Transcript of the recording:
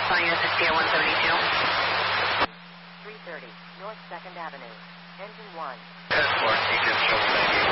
Nassau USSTR 172. 330 North 2nd Avenue. Engine 1. Escort, Egypt, show 98.